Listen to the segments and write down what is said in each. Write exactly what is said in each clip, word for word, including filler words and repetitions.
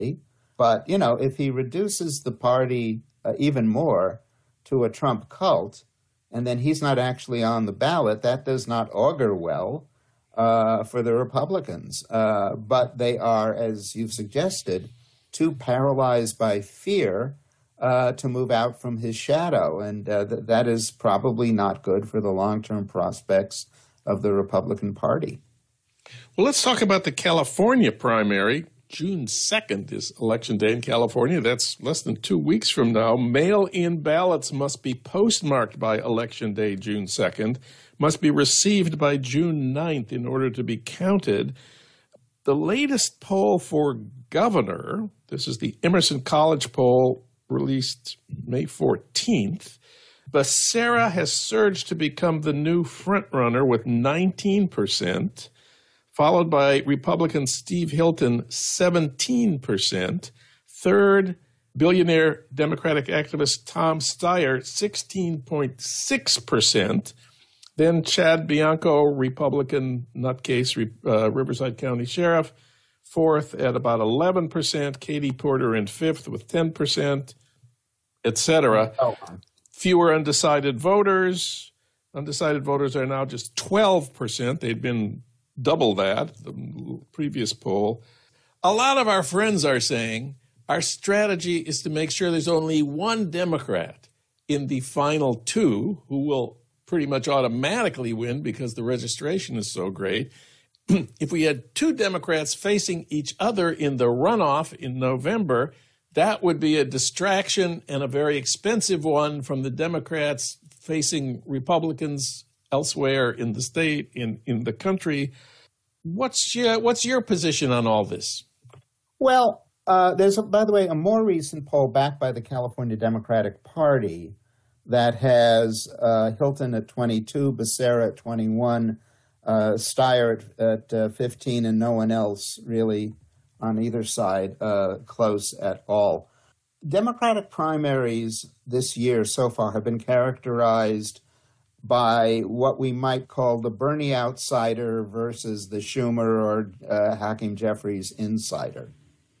But, you know, if he reduces the party uh, even more to a Trump cult, and then he's not actually on the ballot, that does not augur well uh, for the Republicans. Uh, but they are, as you've suggested, too paralyzed by fear uh, to move out from his shadow. And uh, th- that is probably not good for the long-term prospects of the Republican Party. Well, let's talk about the California primary. June second is Election Day in California. That's less than two weeks from now. Mail-in ballots must be postmarked by Election Day, June second, must be received by June ninth in order to be counted. The latest poll for governor, this is the Emerson College poll released May fourteenth, Becerra has surged to become the new frontrunner with nineteen percent. Followed by Republican Steve Hilton, seventeen percent. Third, billionaire Democratic activist Tom Steyer, sixteen point six percent. Then Chad Bianco, Republican nutcase, uh, Riverside County Sheriff, fourth at about eleven percent. Katie Porter in fifth with ten percent, et cetera. Oh. Fewer undecided voters. Undecided voters are now just twelve percent. They'd been double that, the previous poll. A lot of our friends are saying our strategy is to make sure there's only one Democrat in the final two who will pretty much automatically win because the registration is so great. If we had two Democrats facing each other in the runoff in November, that would be a distraction and a very expensive one from the Democrats facing Republicans elsewhere in the state, in, in the country. What's your, what's your position on all this? Well, uh, there's, a, by the way, a more recent poll backed by the California Democratic Party that has uh, Hilton at twenty-two, Becerra at twenty-one, uh, Steyer at, at uh, fifteen, and no one else really on either side uh, close at all. Democratic primaries this year so far have been characterized by what we might call the Bernie outsider versus the Schumer or uh, Hakeem Jeffries insider.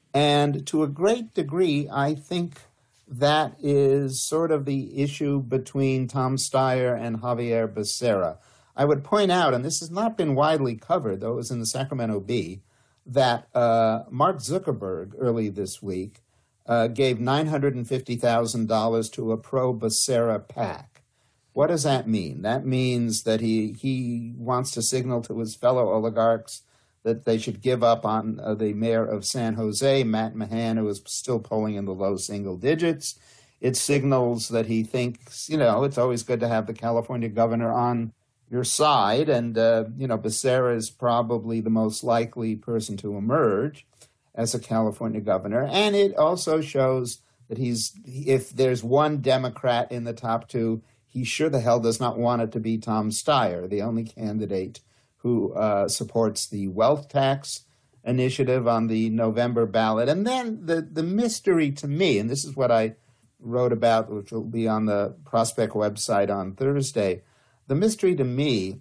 And to a great degree, I think that is sort of the issue between Tom Steyer and Javier Becerra. I would point out, and this has not been widely covered, though it was in the Sacramento Bee, that uh, Mark Zuckerberg early this week uh, gave nine hundred fifty thousand dollars to a pro-Becerra PAC. What does that mean? That means that he he wants to signal to his fellow oligarchs that they should give up on uh, the mayor of San Jose, Matt Mahan, who is still polling in the low single digits. It signals that he thinks, you know, it's always good to have the California governor on your side. And, uh, you know, Becerra is probably the most likely person to emerge as a California governor. And it also shows that he's, if there's one Democrat in the top two, he sure the hell does not want it to be Tom Steyer, the only candidate who uh, supports the wealth tax initiative on the November ballot. And then the, the mystery to me, and this is what I wrote about, which will be on the Prospect website on Thursday, the mystery to me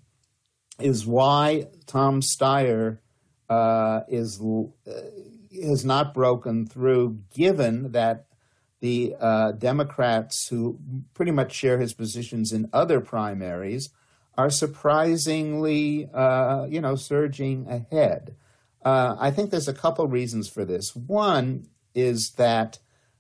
is why Tom Steyer uh, is uh, has not broken through, given that the uh, Democrats who pretty much share his positions in other primaries are surprisingly, uh, you know, surging ahead. Uh, I think there's a couple reasons for this. One is that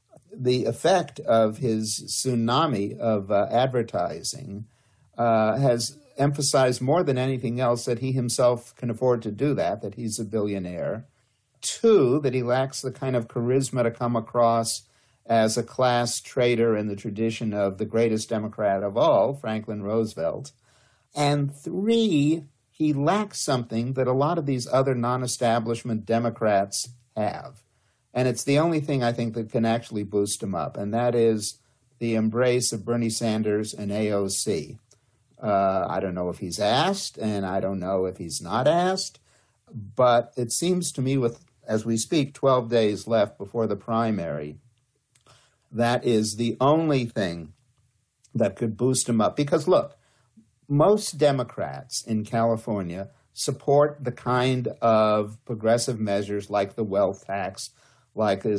the effect of his tsunami of uh, advertising uh, has emphasized more than anything else that he himself can afford to do that, that he's a billionaire. Two, that he lacks the kind of charisma to come across as a class traitor in the tradition of the greatest Democrat of all, Franklin Roosevelt. And three, he lacks something that a lot of these other non-establishment Democrats have. And it's the only thing I think that can actually boost him up, and that is the embrace of Bernie Sanders and A O C. Uh, I don't know if he's asked, and I don't know if he's not asked, but it seems to me with, as we speak, twelve days left before the primary, that is the only thing that could boost him up. Because, look, most Democrats in California support the kind of progressive measures like the wealth tax, like